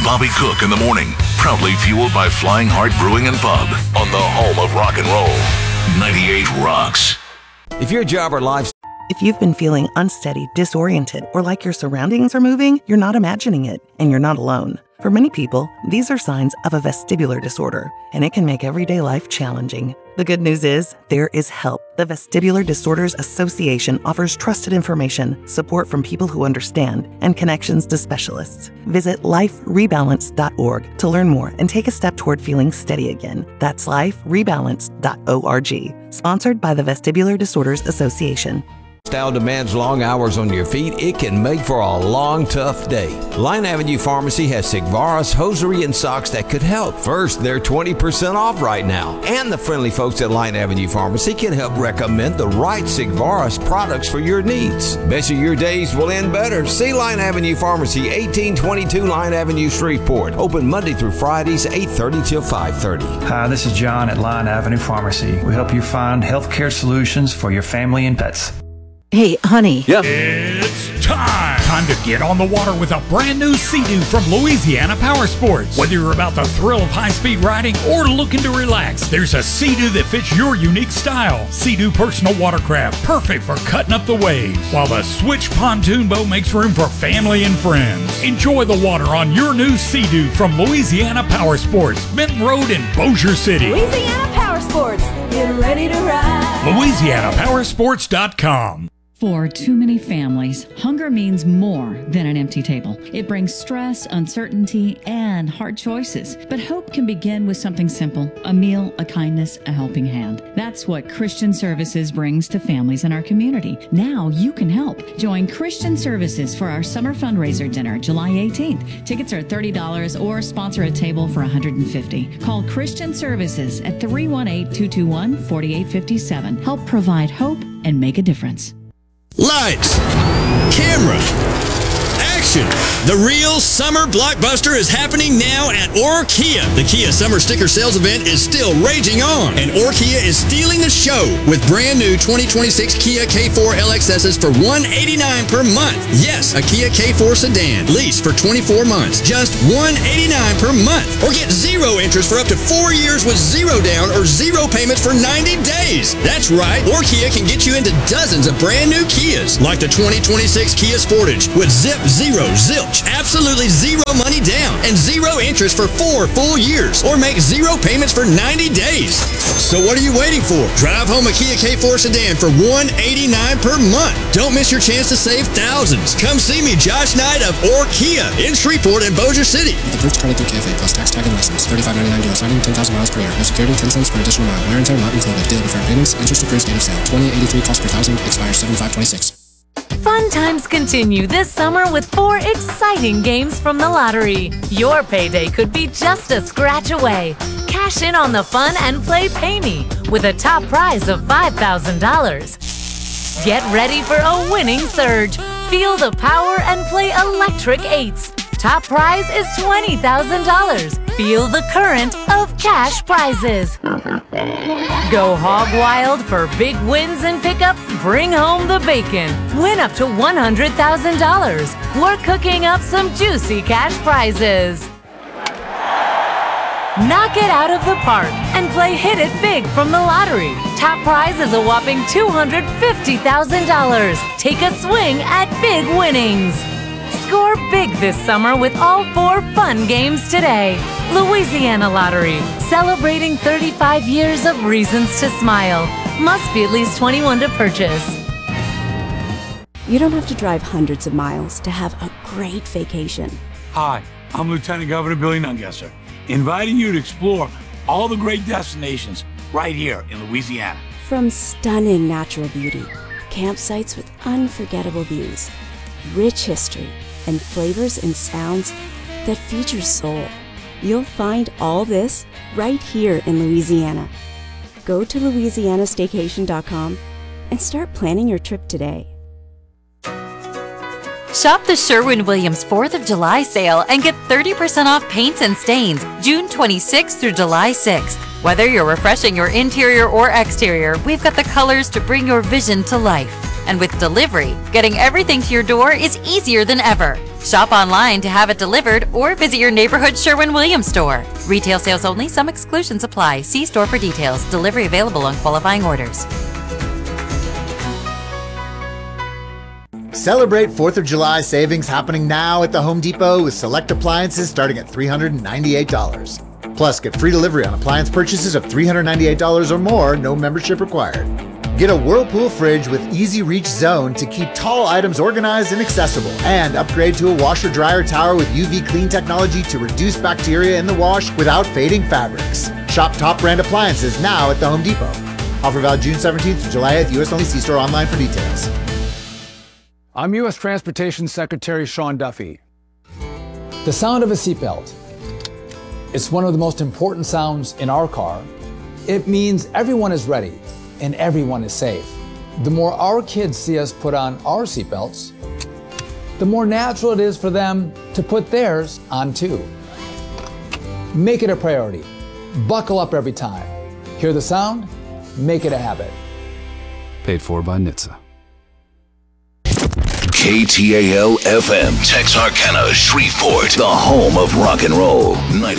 Bobby Cook in the morning. Proudly fueled by Flying Heart Brewing and Pub on the home of rock and roll. 98 Rocks. If your job or life... If you've been feeling unsteady, disoriented, or like your surroundings are moving, you're not imagining it, and you're not alone. For many people, these are signs of a vestibular disorder, and it can make everyday life challenging. The good news is, there is help. The Vestibular Disorders Association offers trusted information, support from people who understand, and connections to specialists. Visit liferebalance.org to learn more and take a step toward feeling steady again. That's liferebalance.org. Sponsored by the Vestibular Disorders Association. Style demands long hours on your feet. It can make for a long, tough day. Line Avenue Pharmacy has Sigvaris hosiery and socks that could help. First, they're 20% off right now. And the friendly folks at Line Avenue Pharmacy can help recommend the right Sigvaris products for your needs. Bet you your days will end better. See Line Avenue Pharmacy, 1822 Line Avenue, Shreveport. Open Monday through Fridays, 8:30 till 5:30. Hi, this is John at Line Avenue Pharmacy. We help you find healthcare solutions for your family and pets. Hey, honey. Yeah. It's time! Time to get on the water with a brand new Sea-Doo from Louisiana Power Sports. Whether you're about the thrill of high-speed riding or looking to relax, there's a Sea-Doo that fits your unique style. Sea-Doo personal watercraft, perfect for cutting up the waves. While the Switch pontoon boat makes room for family and friends. Enjoy the water on your new Sea-Doo from Louisiana Power Sports, Benton Road in Bossier City. Louisiana Power Sports, get ready to ride. LouisianaPowersports.com. For too many families, hunger means more than an empty table. It brings stress, uncertainty, and hard choices. But hope can begin with something simple: a meal, a kindness, a helping hand. That's what Christian Services brings to families in our community. Now you can help. Join Christian Services for our summer fundraiser dinner, July 18th. Tickets are $30 or sponsor a table for $150. Call Christian Services at 318-221-4857. Help provide hope and make a difference. Lights, camera, action. The real summer blockbuster is happening now at Orkia. The Kia Summer Sticker Sales event is still raging on, and Orkia is stealing the show with brand new 2026 Kia K4 LXSs for $189 per month. Yes, a Kia K4 sedan, lease for 24 months, just $189 per month. Or get zero interest for up to 4 years with zero down or zero payments for 90 days. That's right, Orkia can get you into dozens of brand new Kias, like the 2026 Kia Sportage with zip, zero, zilch, absolutely zero money down and zero interest for 4 full years, or make zero payments for 90 days. So what are you waiting for? Drive home a Kia K4 sedan for $189 per month. Don't miss your chance to save thousands. Come see me, Josh Knight of Orkia in Shreveport and Bossier City. Approved credit through KFA plus tax tag and license. $35.99 deal. Signing 10,000 miles per year. No security, 10 cents per additional mile. Wear and tear not included. Deal deferred payments. Interest accrues date of sale. 2083 cost per thousand. Expires 7/5/26. Fun times continue this summer with 4 exciting games from the lottery. Your payday could be just a scratch away. Cash in on the fun and play Pay Me with a top prize of $5,000. Get ready for a winning surge. Feel the power and play Electric Eights. Top prize is $20,000. Feel the current of cash prizes. Go hog wild for big wins and pick up Bring Home the Bacon. Win up to $100,000. We're cooking up some juicy cash prizes. Knock it out of the park and play Hit It Big from the lottery. Top prize is a whopping $250,000. Take a swing at big winnings. Score big this summer with all 4 fun games today. Louisiana Lottery, celebrating 35 years of reasons to smile. Must be at least 21 to purchase. You don't have to drive hundreds of miles to have a great vacation. Hi, I'm Lieutenant Governor Billy Nungesser, inviting you to explore all the great destinations right here in Louisiana. From stunning natural beauty, campsites with unforgettable views, rich history, and flavors and sounds that feature soul. You'll find all this right here in Louisiana. Go to louisianastaycation.com and start planning your trip today. Shop the Sherwin-Williams 4th of July sale and get 30% off paints and stains June 26th through July 6th. Whether you're refreshing your interior or exterior, we've got the colors to bring your vision to life. And with delivery, getting everything to your door is easier than ever. Shop online to have it delivered or visit your neighborhood Sherwin-Williams store. Retail sales only. Some exclusions apply. See store for details. Delivery available on qualifying orders. Celebrate 4th of July savings happening now at the Home Depot with select appliances starting at $398. Plus, get free delivery on appliance purchases of $398 or more, no membership required. Get a Whirlpool fridge with Easy Reach Zone to keep tall items organized and accessible. And upgrade to a washer-dryer tower with UV clean technology to reduce bacteria in the wash without fading fabrics. Shop top brand appliances now at the Home Depot. Offer valid June 17th to July 8th. U.S. only. See store online for details. I'm U.S. Transportation Secretary Sean Duffy. The sound of a seatbelt. It's one of the most important sounds in our car. It means everyone is ready and everyone is safe. The more our kids see us put on our seatbelts, the more natural it is for them to put theirs on too. Make it a priority. Buckle up every time. Hear the sound? Make it a habit. Paid for by NHTSA. KTAL FM, Texarkana, Shreveport, the home of rock and roll.